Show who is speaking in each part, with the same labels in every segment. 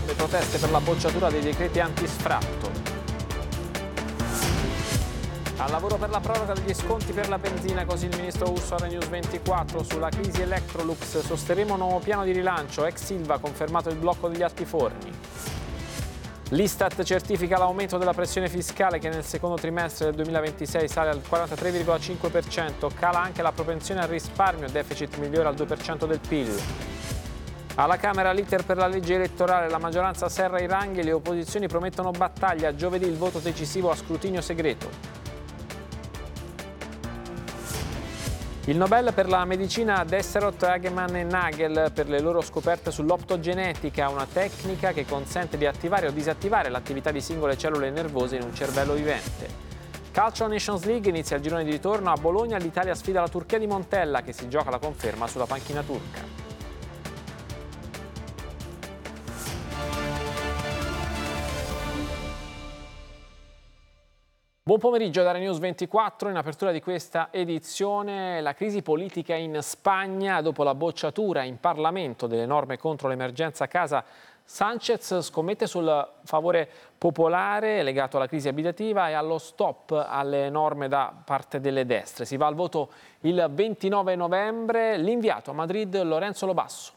Speaker 1: le proteste per la bocciatura dei decreti antisfratto. Al lavoro per la proroga degli sconti per la benzina, così il ministro Urso a News 24. Sulla crisi Electrolux sosterremo un nuovo piano di rilancio, ex Ilva ha confermato il blocco degli altiforni. L'Istat certifica l'aumento della pressione fiscale che nel secondo trimestre del 2026 sale al 43,5%, cala anche la propensione al risparmio, deficit migliora al 2% del PIL. Alla Camera l'iter per la legge elettorale, la maggioranza serra i ranghi e le opposizioni promettono battaglia, giovedì il voto decisivo a scrutinio segreto. Il Nobel per la medicina a Desserot, Hagemann e Nagel per le loro scoperte sull'optogenetica, una tecnica che consente di attivare o disattivare l'attività di singole cellule nervose in un cervello vivente. Calcio Nations League, inizia il girone di ritorno a Bologna, l'Italia sfida la Turchia di Montella che si gioca la conferma sulla panchina turca. Buon pomeriggio da News 24. In apertura di questa edizione, la crisi politica in Spagna dopo la bocciatura in Parlamento delle norme contro l'emergenza casa. Sánchez scommette sul favore popolare legato alla crisi abitativa e allo stop alle norme da parte delle destre. Si va al voto il 29 novembre. L'inviato a Madrid Lorenzo Lobasso.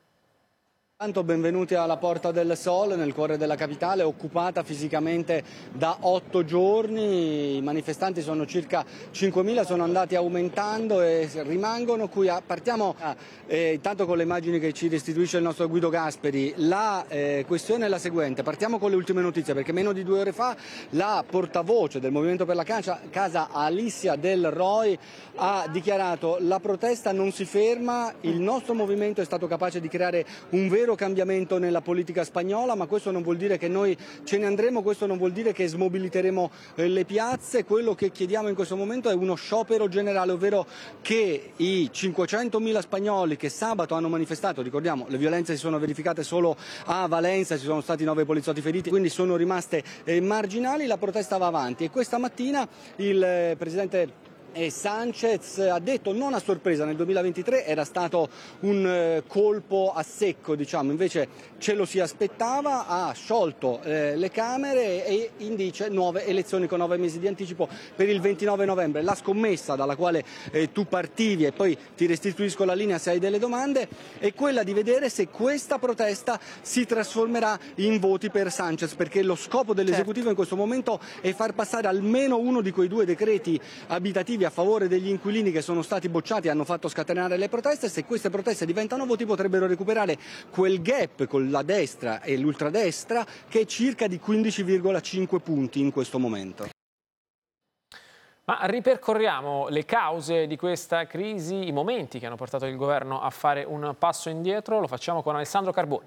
Speaker 2: Tanto benvenuti alla Porta del Sol, nel cuore della capitale, occupata fisicamente da 8 giorni. I manifestanti sono circa 5.000, sono andati aumentando e rimangono qui. Partiamo intanto con le immagini che ci restituisce il nostro Guido Gasperi. La questione è la seguente, partiamo con le ultime notizie, perché meno di 2 ore fa la portavoce del Movimento per la Casa, Alicia Del Roy, ha dichiarato: la protesta non si ferma, il nostro movimento è stato capace di creare un vero cambiamento nella politica spagnola, ma questo non vuol dire che noi ce ne andremo, questo non vuol dire che smobiliteremo le piazze. Quello che chiediamo in questo momento è uno sciopero generale, ovvero che i 500.000 spagnoli che sabato hanno manifestato, ricordiamo le violenze si sono verificate solo a Valencia, ci sono stati 9 poliziotti feriti, quindi sono rimaste marginali, la protesta va avanti e questa mattina il presidente Sánchez ha detto, non a sorpresa, nel 2023 era stato un colpo a secco, diciamo, invece ce lo si aspettava, ha sciolto le Camere e indice nuove elezioni con 9 mesi di anticipo per il 29 novembre. La scommessa dalla quale tu partivi, e poi ti restituisco la linea se hai delle domande, è quella di vedere se questa protesta si trasformerà in voti per Sánchez, perché lo scopo dell'esecutivo in questo momento è far passare almeno uno di quei 2 decreti abitativi a favore degli inquilini che sono stati bocciati e hanno fatto scatenare le proteste. Se queste proteste diventano voti potrebbero recuperare quel gap con la destra e l'ultradestra che è circa di 15,5 punti in questo momento.
Speaker 1: Ma ripercorriamo le cause di questa crisi, i momenti che hanno portato il governo a fare un passo indietro, lo facciamo con Alessandro Carboni.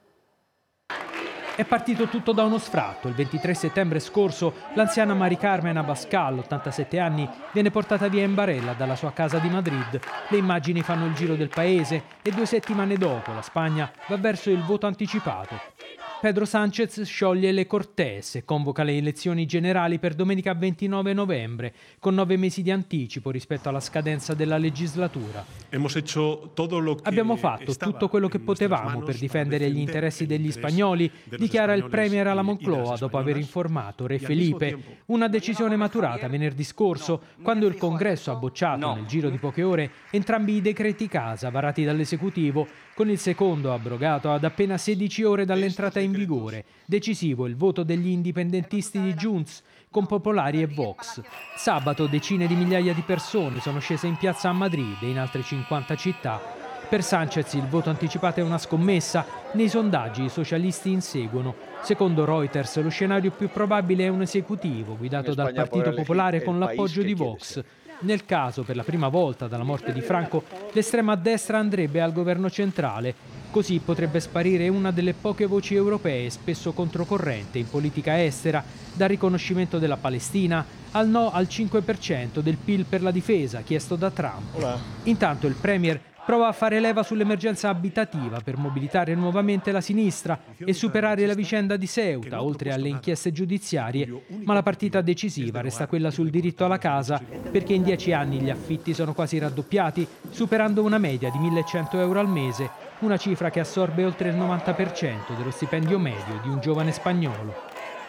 Speaker 3: È partito tutto da uno sfratto. Il 23 settembre scorso l'anziana Mari Carmen Abascal, 87 anni, viene portata via in barella dalla sua casa di Madrid. Le immagini fanno il giro del paese e 2 settimane dopo la Spagna va verso il voto anticipato. Pedro Sánchez scioglie le Cortes e convoca le elezioni generali per domenica 29 novembre, con 9 mesi di anticipo rispetto alla scadenza della legislatura. Abbiamo fatto tutto quello che potevamo per difendere gli interessi degli spagnoli, dichiara il premier alla Moncloa dopo aver informato Re Felipe. Una decisione maturata venerdì scorso, quando il Congresso ha bocciato nel giro di poche ore entrambi i decreti casa varati dall'esecutivo, con il secondo abrogato ad appena 16 ore dall'entrata in vigore. Decisivo il voto degli indipendentisti di Junts, con Popolari e Vox. Sabato decine di migliaia di persone sono scese in piazza a Madrid e in altre 50 città. Per Sánchez il voto anticipato è una scommessa. Nei sondaggi i socialisti inseguono. Secondo Reuters lo scenario più probabile è un esecutivo guidato dal Partito Popolare con l'appoggio di Vox. Nel caso, per la prima volta dalla morte di Franco, l'estrema destra andrebbe al governo centrale. Così potrebbe sparire una delle poche voci europee spesso controcorrente in politica estera, dal riconoscimento della Palestina al no al 5% del PIL per la difesa chiesto da Trump. Intanto il premier prova a fare leva sull'emergenza abitativa per mobilitare nuovamente la sinistra e superare la vicenda di Ceuta, oltre alle inchieste giudiziarie, ma la partita decisiva resta quella sul diritto alla casa, perché in 10 anni gli affitti sono quasi raddoppiati, superando una media di 1.100 euro al mese. una cifra che assorbe oltre il 90% dello stipendio medio di un giovane spagnolo.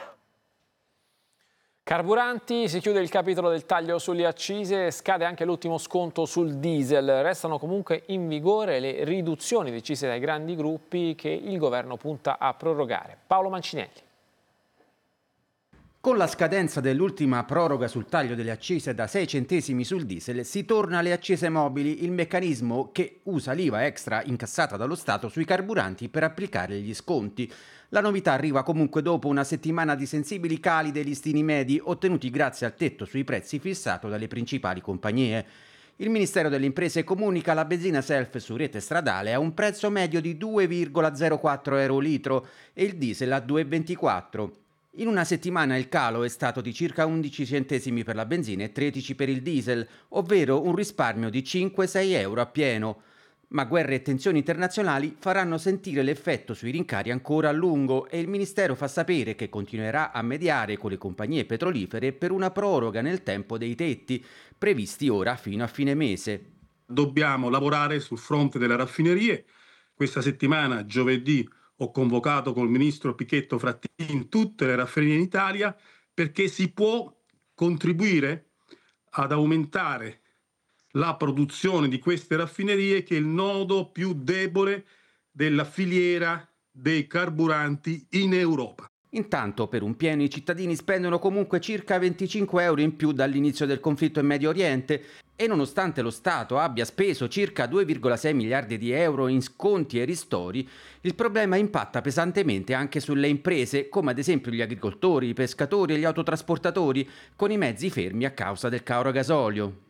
Speaker 1: Carburanti, si chiude il capitolo del taglio sulle accise, scade anche l'ultimo sconto sul diesel. Restano comunque in vigore le riduzioni decise dai grandi gruppi che il governo punta a prorogare. Paolo Mancinelli.
Speaker 4: Con la scadenza dell'ultima proroga sul taglio delle accise da 6 centesimi sul diesel si torna alle accise mobili, il meccanismo che usa l'IVA extra incassata dallo Stato sui carburanti per applicare gli sconti. La novità arriva comunque dopo una settimana di sensibili cali dei listini medi ottenuti grazie al tetto sui prezzi fissato dalle principali compagnie. Il Ministero delle Imprese comunica la benzina self su rete stradale a un prezzo medio di 2,04 euro litro e il diesel a 2,24. In una settimana il calo è stato di circa 11 centesimi per la benzina e 13 per il diesel, ovvero un risparmio di 5-6 euro a pieno. Ma guerre e tensioni internazionali faranno sentire l'effetto sui rincari ancora a lungo e il Ministero fa sapere che continuerà a mediare con le compagnie petrolifere per una proroga nel tempo dei tetti, previsti ora fino a fine mese.
Speaker 5: Dobbiamo lavorare sul fronte delle raffinerie. Questa settimana, giovedì, ho convocato col ministro Pichetto Frattini tutte le raffinerie in Italia perché si può contribuire ad aumentare la produzione di queste raffinerie, che è il nodo più debole della filiera dei carburanti in Europa.
Speaker 4: Intanto per un pieno i cittadini spendono comunque circa 25 euro in più dall'inizio del conflitto in Medio Oriente e nonostante lo Stato abbia speso circa 2,6 miliardi di euro in sconti e ristori, il problema impatta pesantemente anche sulle imprese, come ad esempio gli agricoltori, i pescatori e gli autotrasportatori, con i mezzi fermi a causa del caro gasolio.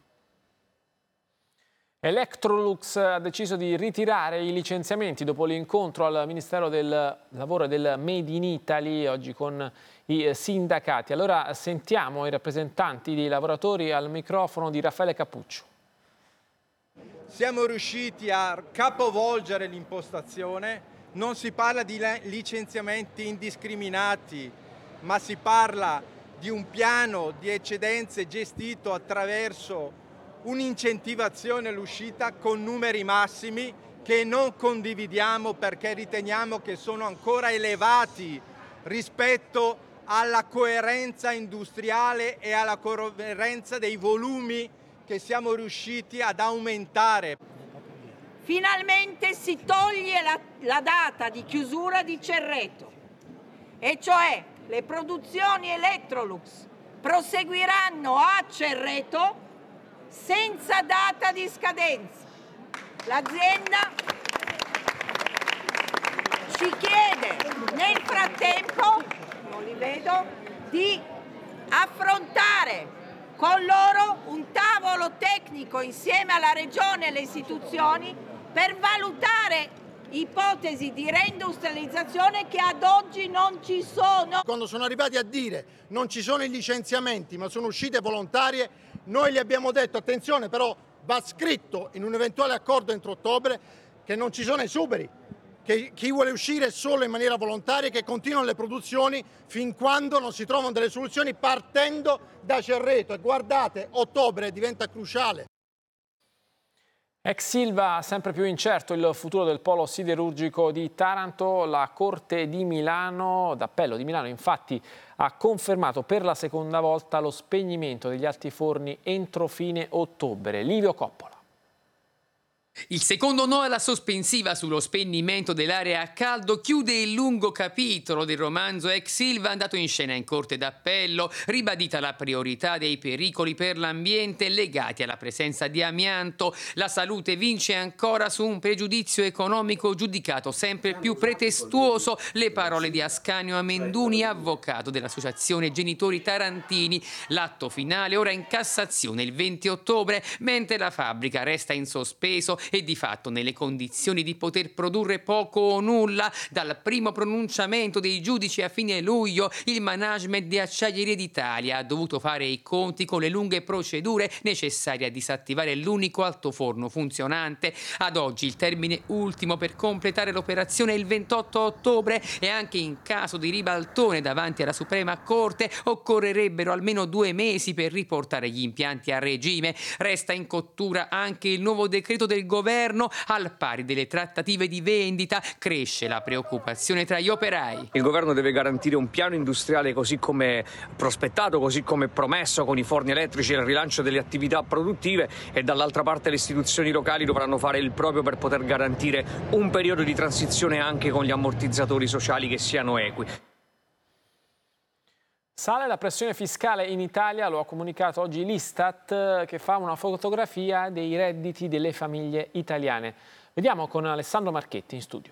Speaker 1: Electrolux ha deciso di ritirare i licenziamenti dopo l'incontro al Ministero del Lavoro e del Made in Italy oggi con i sindacati. Allora sentiamo i rappresentanti dei lavoratori al microfono di Raffaele Cappuccio.
Speaker 6: Siamo riusciti a capovolgere l'impostazione, non si parla di licenziamenti indiscriminati, ma si parla di un piano di eccedenze gestito attraverso un'incentivazione all'uscita con numeri massimi che non condividiamo perché riteniamo che sono ancora elevati rispetto alla coerenza industriale e alla coerenza dei volumi che siamo riusciti ad aumentare.
Speaker 7: Finalmente si toglie la data di chiusura di Cerreto, e cioè le produzioni Electrolux proseguiranno a Cerreto senza data di scadenza. L'azienda ci chiede nel frattempo, non li vedo, di affrontare con loro un tavolo tecnico insieme alla Regione e alle istituzioni per valutare ipotesi di reindustrializzazione che ad oggi non ci sono.
Speaker 8: Quando sono arrivati a dire non ci sono i licenziamenti ma sono uscite volontarie, noi gli abbiamo detto attenzione, però va scritto in un eventuale accordo entro ottobre che non ci sono esuberi, che chi vuole uscire solo in maniera volontaria e che continuano le produzioni fin quando non si trovano delle soluzioni partendo da Cerreto. E guardate, ottobre diventa cruciale.
Speaker 1: Ex Ilva, sempre più incerto il futuro del polo siderurgico di Taranto. La Corte di Milano, d'appello di Milano, infatti, ha confermato per la seconda volta lo spegnimento degli altiforni entro fine ottobre. Livio Coppola.
Speaker 9: Il secondo no alla sospensiva sullo spegnimento dell'area a caldo chiude il lungo capitolo del romanzo Ex Ilva andato in scena in Corte d'Appello, ribadita la priorità dei pericoli per l'ambiente legati alla presenza di amianto. La salute vince ancora su un pregiudizio economico giudicato sempre più pretestuoso. Le parole di Ascanio Amenduni, avvocato dell'Associazione Genitori Tarantini. L'atto finale ora in Cassazione il 20 ottobre, mentre la fabbrica resta in sospeso e di fatto nelle condizioni di poter produrre poco o nulla. Dal primo pronunciamento dei giudici a fine luglio, il management di Acciaierie d'Italia ha dovuto fare i conti con le lunghe procedure necessarie a disattivare l'unico altoforno funzionante. Ad oggi il termine ultimo per completare l'operazione è il 28 ottobre e anche in caso di ribaltone davanti alla Suprema Corte occorrerebbero almeno 2 mesi per riportare gli impianti a regime. Resta in cottura anche il nuovo decreto del governo governo, al pari delle trattative di vendita, cresce la preoccupazione tra gli operai.
Speaker 10: Il governo deve garantire un piano industriale così come prospettato, così come promesso, con i forni elettrici e il rilancio delle attività produttive, e dall'altra parte le istituzioni locali dovranno fare il proprio per poter garantire un periodo di transizione anche con gli ammortizzatori sociali che siano equi.
Speaker 1: Sale la pressione fiscale in Italia, lo ha comunicato oggi l'Istat, che fa una fotografia dei redditi delle famiglie italiane. Vediamo con Alessandro Marchetti in studio.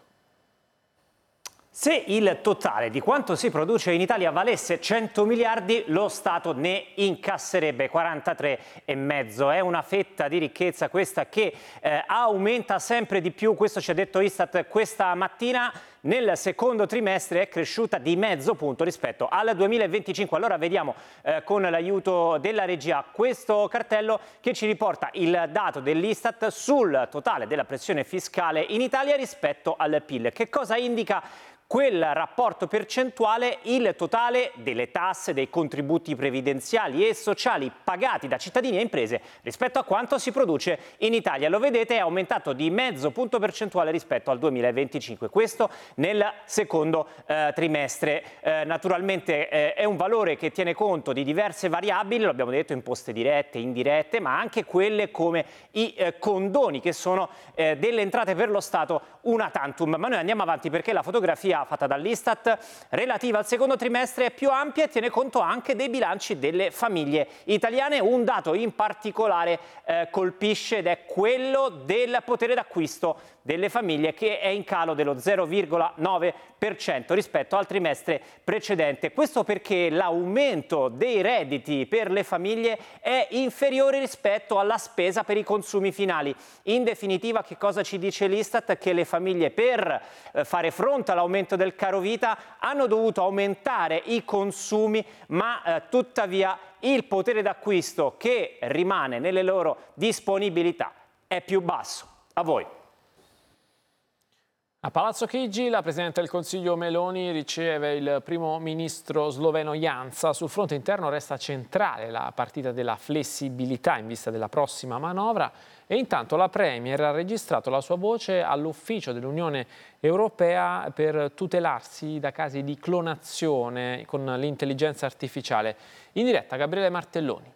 Speaker 11: Se il totale di quanto si produce in Italia valesse 100 miliardi, lo Stato ne incasserebbe 43,5. È una fetta di ricchezza questa che aumenta sempre di più. Questo ci ha detto Istat questa mattina. Nel secondo trimestre è cresciuta di mezzo punto rispetto al 2025. Allora vediamo con l'aiuto della regia questo cartello che ci riporta il dato dell'Istat sul totale della pressione fiscale in Italia rispetto al PIL. Che cosa indica quel rapporto percentuale? Il totale delle tasse, dei contributi previdenziali e sociali pagati da cittadini e imprese rispetto a quanto si produce in Italia. Lo vedete, è aumentato di mezzo punto percentuale rispetto al 2025. Questo nel secondo trimestre. Naturalmente è un valore che tiene conto di diverse variabili, lo abbiamo detto, imposte dirette, indirette, ma anche quelle come i condoni, che sono delle entrate per lo Stato una tantum. Ma noi andiamo avanti perché la fotografia fatta dall'Istat relativa al secondo trimestre è più ampia e tiene conto anche dei bilanci delle famiglie italiane. Un dato in particolare colpisce ed è quello del potere d'acquisto delle famiglie, che è in calo dello 0,9% rispetto al trimestre precedente. Questo perché l'aumento dei redditi per le famiglie è inferiore rispetto alla spesa per i consumi finali. In definitiva, che cosa ci dice l'Istat? Che le famiglie, per fare fronte all'aumento del caro vita, hanno dovuto aumentare i consumi, ma tuttavia il potere d'acquisto che rimane nelle loro disponibilità è più basso. A voi.
Speaker 1: A Palazzo Chigi la Presidente del Consiglio Meloni riceve il primo ministro sloveno Janša. Sul fronte interno resta centrale la partita della flessibilità in vista della prossima manovra e intanto la Premier ha registrato la sua voce all'ufficio dell'Unione Europea per tutelarsi da casi di clonazione con l'intelligenza artificiale. In diretta Gabriele Martelloni.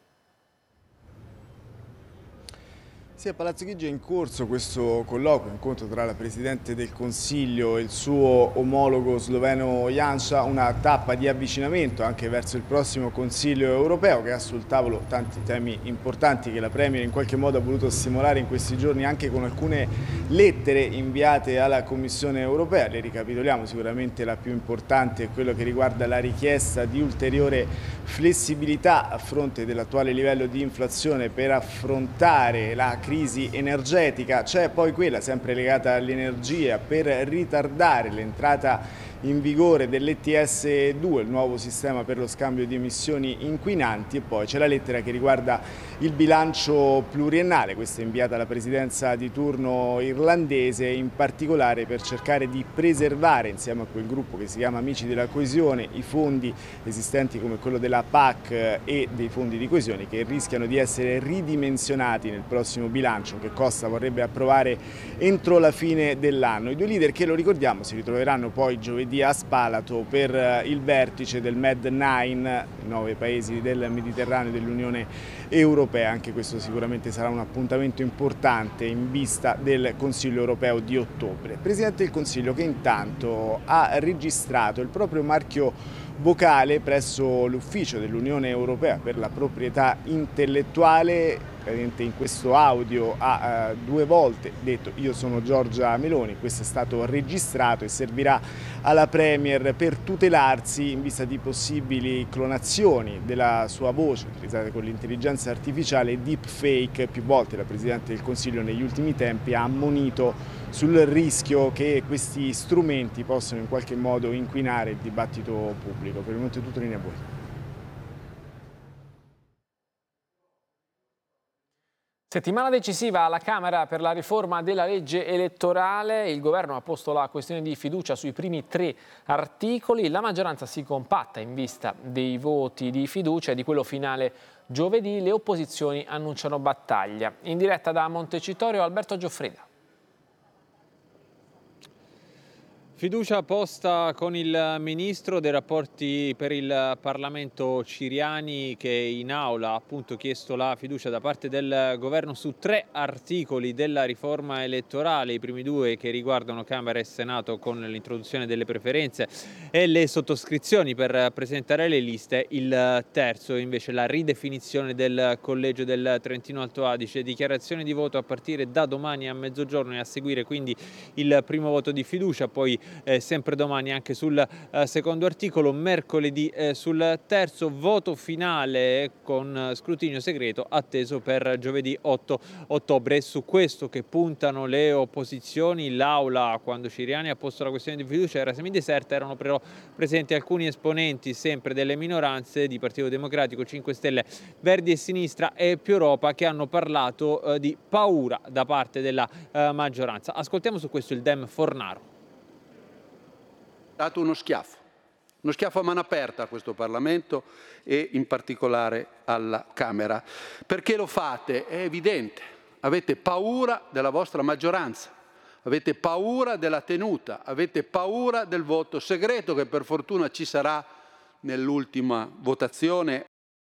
Speaker 12: Sì, a Palazzo Chigi è in corso questo colloquio, incontro tra la Presidente del Consiglio e il suo omologo sloveno Janša, una tappa di avvicinamento anche verso il prossimo Consiglio europeo, che ha sul tavolo tanti temi importanti che la Premier in qualche modo ha voluto stimolare in questi giorni anche con alcune lettere inviate alla Commissione europea. Le ricapitoliamo, sicuramente la più importante è quello che riguarda la richiesta di ulteriore flessibilità a fronte dell'attuale livello di inflazione per affrontare la crisi energetica. C'è poi quella sempre legata all'energia per ritardare l'entrata in vigore dell'ETS2, il nuovo sistema per lo scambio di emissioni inquinanti, e poi c'è la lettera che riguarda il bilancio pluriennale, questa è inviata alla presidenza di turno irlandese, in particolare per cercare di preservare insieme a quel gruppo che si chiama Amici della Coesione i fondi esistenti come quello della PAC e dei fondi di coesione che rischiano di essere ridimensionati nel prossimo bilancio che Costa vorrebbe approvare entro la fine dell'anno. I due leader, che lo ricordiamo, si ritroveranno poi giovedì a Spalato per il vertice del Med9, 9 paesi del Mediterraneo e dell'Unione Europea. Anche questo sicuramente sarà un appuntamento importante in vista del Consiglio europeo di ottobre. Presidente del Consiglio che intanto ha registrato il proprio marchio vocale presso l'ufficio dell'Unione Europea per la proprietà intellettuale. In questo audio ha 2 volte detto "io sono Giorgia Meloni", questo è stato registrato e servirà alla Premier per tutelarsi in vista di possibili clonazioni della sua voce utilizzate con l'intelligenza artificiale e deepfake. Più volte la Presidente del Consiglio negli ultimi tempi ha ammonito sul rischio che questi strumenti possano in qualche modo inquinare il dibattito pubblico. Per il momento è tutto, linea a voi.
Speaker 1: Settimana decisiva alla Camera per la riforma della legge elettorale. Il governo ha posto la questione di fiducia sui primi 3 articoli. La maggioranza si compatta in vista dei voti di fiducia e di quello finale Giovedì le opposizioni annunciano battaglia. In diretta da Montecitorio, Alberto Gioffrida.
Speaker 13: Fiducia posta con il ministro dei rapporti per il Parlamento Ciriani, che in aula ha appunto chiesto la fiducia da parte del governo su 3 articoli della riforma elettorale, i primi 2 che riguardano Camera e Senato con l'introduzione delle preferenze e le sottoscrizioni per presentare le liste, il terzo invece la ridefinizione del collegio del Trentino Alto Adige, dichiarazione di voto a partire da domani a mezzogiorno e a seguire quindi il primo voto di fiducia, poi sempre domani anche sul secondo articolo, mercoledì sul terzo, voto finale con scrutinio segreto atteso per giovedì 8 ottobre. È su questo che puntano le opposizioni. L'aula, quando Ciriani ha posto la questione di fiducia, era semideserta, erano però presenti alcuni esponenti sempre delle minoranze di Partito Democratico, 5 Stelle, Verdi e Sinistra e Più Europa, che hanno parlato di paura da parte della maggioranza. Ascoltiamo su questo il Dem Fornaro.
Speaker 14: Dato uno schiaffo a mano aperta a questo Parlamento e in particolare alla Camera. Perché lo fate? È evidente, avete paura della vostra maggioranza, avete paura della tenuta, avete paura del voto segreto che per fortuna ci sarà nell'ultima votazione.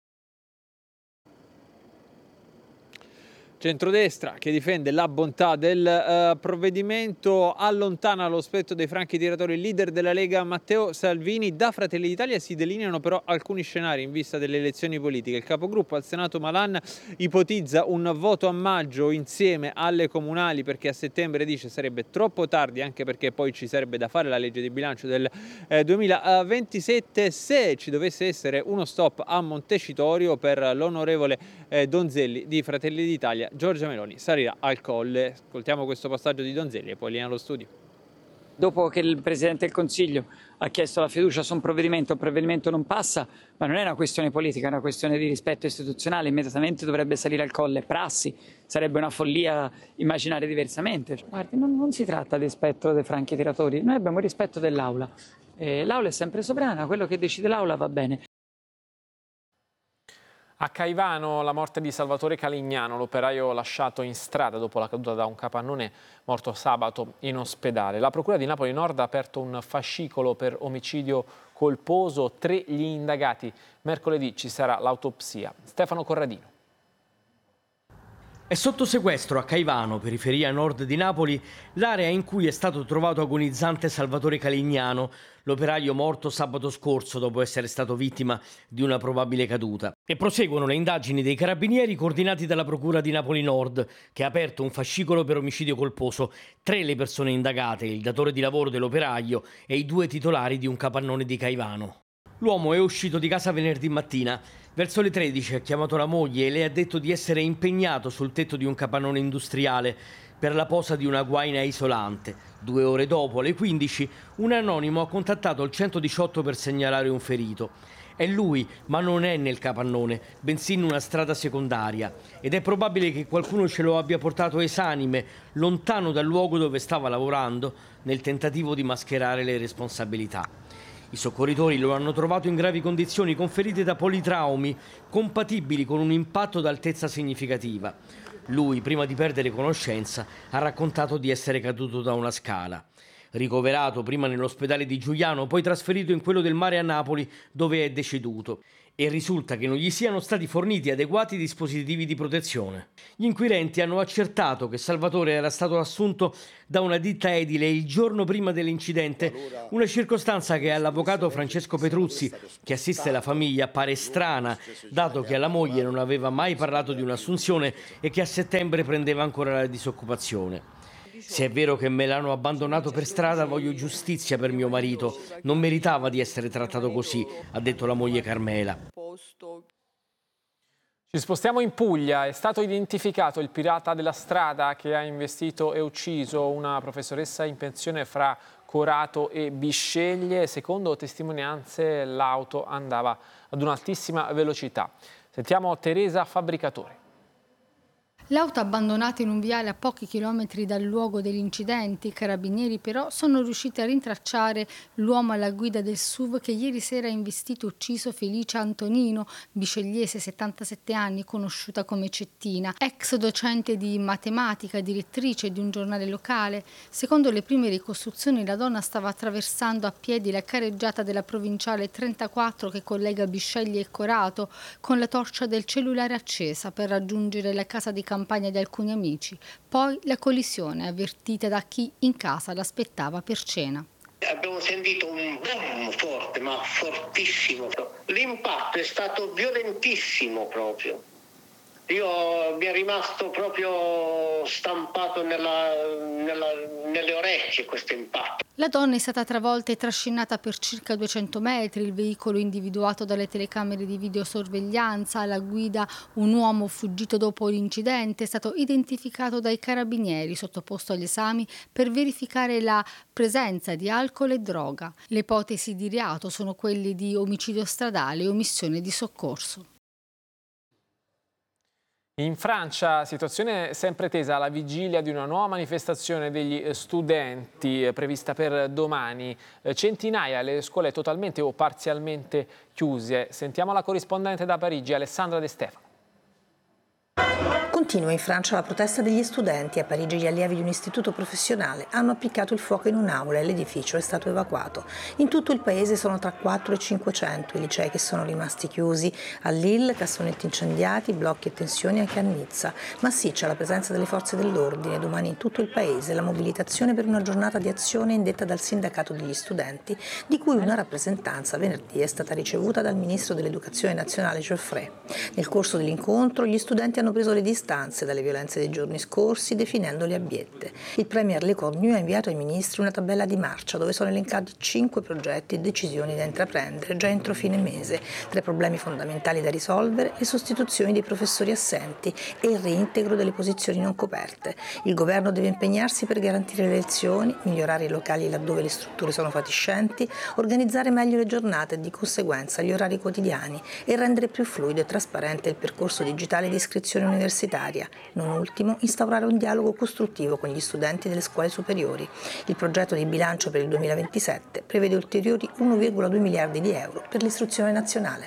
Speaker 13: Centrodestra, che difende la bontà del provvedimento, allontana lo spettro dei franchi tiratori il leader della Lega Matteo Salvini. Da Fratelli d'Italia si delineano però alcuni scenari in vista delle elezioni politiche. Il capogruppo al Senato Malan ipotizza un voto a maggio insieme alle comunali, perché a settembre, dice, sarebbe troppo tardi, anche perché poi ci sarebbe da fare la legge di bilancio del 2027. Se ci dovesse essere uno stop a Montecitorio per l'onorevole Donzelli di Fratelli d'Italia, Giorgia Meloni salirà al Colle. Ascoltiamo questo passaggio di Donzelli e poi linea allo studio.
Speaker 15: Dopo che il Presidente del Consiglio ha chiesto la fiducia su un provvedimento, il provvedimento non passa, ma non è una questione politica, è una questione di rispetto istituzionale, immediatamente dovrebbe salire al Colle. Prassi, sarebbe una follia immaginare diversamente. Guardi, non si tratta di rispetto dei franchi tiratori, noi abbiamo il rispetto dell'Aula. L'Aula è sempre sovrana, quello che decide l'Aula va bene.
Speaker 1: A Caivano la morte di Salvatore Calignano, l'operaio lasciato in strada dopo la caduta da un capannone, morto sabato in ospedale. La Procura di Napoli Nord ha aperto un fascicolo per omicidio colposo, 3 gli indagati. Mercoledì ci sarà l'autopsia. Stefano Corradino.
Speaker 16: È sotto sequestro a Caivano, periferia nord di Napoli, l'area in cui è stato trovato agonizzante Salvatore Calignano, l'operaio morto sabato scorso dopo essere stato vittima di una probabile caduta. E proseguono le indagini dei carabinieri coordinati dalla Procura di Napoli Nord, che ha aperto un fascicolo per omicidio colposo. 3 le persone indagate, il datore di lavoro dell'operaio e i 2 titolari di un capannone di Caivano. L'uomo è uscito di casa venerdì mattina. Verso le 13 ha chiamato la moglie e le ha detto di essere impegnato sul tetto di un capannone industriale per la posa di una guaina isolante. 2 ore dopo, alle 15, un anonimo ha contattato il 118 per segnalare un ferito. È lui, ma non è nel capannone, bensì in una strada secondaria. Ed è probabile che qualcuno ce lo abbia portato esanime, lontano dal luogo dove stava lavorando, nel tentativo di mascherare le responsabilità. I soccorritori lo hanno trovato in gravi condizioni, con ferite da politraumi, compatibili con un impatto d'altezza significativa. Lui, prima di perdere conoscenza, ha raccontato di essere caduto da una scala. Ricoverato prima nell'ospedale di Giuliano, poi trasferito in quello del Mare a Napoli, dove è deceduto. E risulta che non gli siano stati forniti adeguati dispositivi di protezione. Gli inquirenti hanno accertato che Salvatore era stato assunto da una ditta edile il giorno prima dell'incidente, una circostanza che all'avvocato Francesco Petruzzi, che assiste la famiglia, pare strana, dato che alla moglie non aveva mai parlato di un'assunzione e che a settembre prendeva ancora la disoccupazione. Se è vero che me l'hanno abbandonato per strada, voglio giustizia per mio marito. Non meritava di essere trattato così, ha detto la moglie Carmela.
Speaker 1: Ci spostiamo in Puglia. È stato identificato il pirata della strada che ha investito e ucciso una professoressa in pensione fra Corato e Bisceglie. Secondo testimonianze, l'auto andava ad un'altissima velocità. Sentiamo Teresa Fabbricatore.
Speaker 17: L'auto abbandonata in un viale a pochi chilometri dal luogo degli incidenti, i carabinieri però sono riusciti a rintracciare l'uomo alla guida del SUV che ieri sera ha investito e ucciso Felicia Antonino, bicegliese, 77 anni, conosciuta come Cettina, ex docente di matematica, direttrice di un giornale locale. Secondo le prime ricostruzioni la donna stava attraversando a piedi la careggiata della provinciale 34 che collega Bisceglie e Corato con la torcia del cellulare accesa per raggiungere la casa di campagna di alcuni amici. Poi la collisione, avvertita da chi in casa l'aspettava per cena.
Speaker 18: Abbiamo sentito un boom forte, ma fortissimo. L'impatto è stato violentissimo proprio. Mi è rimasto proprio stampato nelle orecchie questo impatto.
Speaker 17: La donna è stata travolta e trascinata per circa 200 metri, il veicolo individuato dalle telecamere di videosorveglianza, alla guida un uomo fuggito dopo l'incidente, è stato identificato dai carabinieri, sottoposto agli esami per verificare la presenza di alcol e droga. Le ipotesi di reato sono quelle di omicidio stradale e omissione di soccorso.
Speaker 1: In Francia, situazione sempre tesa alla vigilia di una nuova manifestazione degli studenti prevista per domani. Centinaia le scuole totalmente o parzialmente chiuse. Sentiamo la corrispondente da Parigi, Alessandra De Stefano.
Speaker 19: Continua in Francia la protesta degli studenti. A Parigi gli allievi di un istituto professionale hanno appiccato il fuoco in un'aula e l'edificio è stato evacuato. In tutto il paese sono tra 4 e 500 i licei che sono rimasti chiusi. A Lille, cassonetti incendiati, blocchi e tensioni anche a Nizza. Massiccia la presenza delle forze dell'ordine. Domani in tutto il paese la mobilitazione per una giornata di azione indetta dal sindacato degli studenti, di cui una rappresentanza venerdì è stata ricevuta dal ministro dell'Educazione nazionale Geoffrey. Nel corso dell'incontro gli studenti hanno preso le distanze dalle violenze dei giorni scorsi, definendole abiette. Il premier Le Cornu ha inviato ai ministri una tabella di marcia dove sono elencati 5 progetti e decisioni da intraprendere già entro fine mese. Tra i problemi fondamentali da risolvere, le sostituzioni dei professori assenti e il reintegro delle posizioni non coperte. Il governo deve impegnarsi per garantire le lezioni, migliorare i locali laddove le strutture sono fatiscenti, organizzare meglio le giornate e di conseguenza gli orari quotidiani e rendere più fluido e trasparente il percorso digitale di iscrizione universitaria. Non ultimo, instaurare un dialogo costruttivo con gli studenti delle scuole superiori. Il progetto di bilancio per il 2027 prevede ulteriori 1,2 miliardi di euro per l'istruzione nazionale.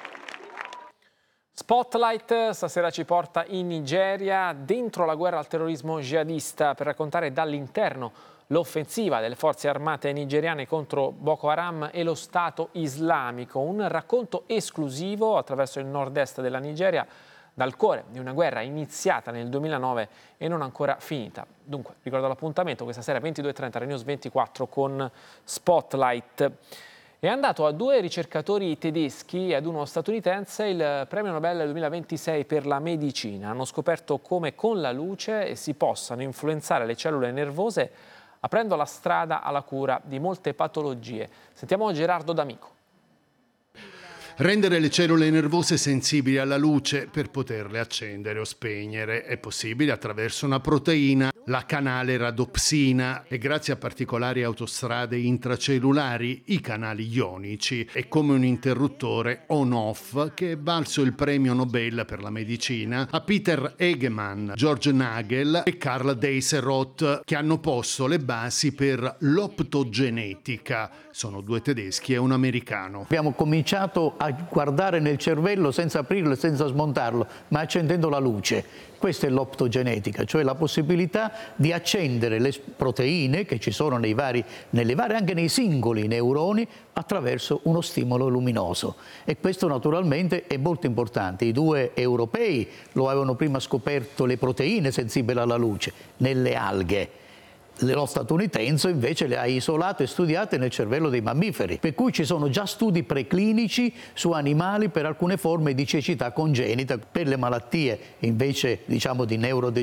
Speaker 1: Spotlight stasera ci porta in Nigeria, dentro la guerra al terrorismo jihadista, per raccontare dall'interno l'offensiva delle forze armate nigeriane contro Boko Haram e lo Stato islamico. Un racconto esclusivo attraverso il nord-est della Nigeria, dal cuore di una guerra iniziata nel 2009 e non ancora finita. Dunque, ricordo l'appuntamento questa sera 22:30 Rai News 24 con Spotlight. È andato a 2 ricercatori tedeschi e ad uno statunitense il premio Nobel 2026 per la medicina. Hanno scoperto come con la luce si possano influenzare le cellule nervose aprendo la strada alla cura di molte patologie. Sentiamo Gerardo D'Amico.
Speaker 20: Rendere le cellule nervose sensibili alla luce per poterle accendere o spegnere è possibile attraverso una proteina, la canale radopsina, e grazie a particolari autostrade intracellulari, i canali ionici. È come un interruttore on-off che è valso il premio Nobel per la medicina a Peter Egemann, George Nagel e Karl Deisseroth, che hanno posto le basi per l'optogenetica. Sono 2 tedeschi e un americano.
Speaker 21: Abbiamo cominciato a guardare nel cervello senza aprirlo e senza smontarlo, ma accendendo la luce. Questa è l'optogenetica, cioè la possibilità di accendere le proteine che ci sono nelle vari, anche nei singoli neuroni, attraverso uno stimolo luminoso. E questo naturalmente è molto importante. I 2 europei lo avevano prima scoperto, le proteine sensibili alla luce, nelle alghe. Lo statunitense invece le ha isolate e studiate nel cervello dei mammiferi, per cui ci sono già studi preclinici su animali per alcune forme di cecità congenita, per le malattie invece diciamo di neurodegenerazione